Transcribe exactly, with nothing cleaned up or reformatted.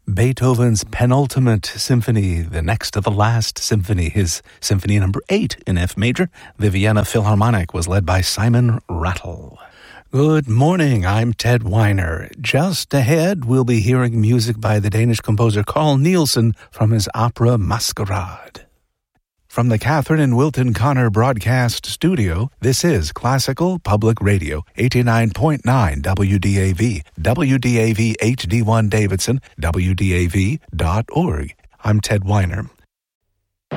Beethoven's penultimate symphony, the next to the last symphony, his symphony number eight in F major. The Vienna Philharmonic was led by Simon Rattle. Good morning, I'm Ted Weiner. Just ahead, we'll be hearing music by the Danish composer Carl Nielsen from his opera Masquerade. From the Catherine and Wilton Connor Broadcast Studio, this is Classical Public Radio, eighty-nine point nine W D A V, W D A V H D one Davidson, W D A V dot org. I'm Ted Weiner.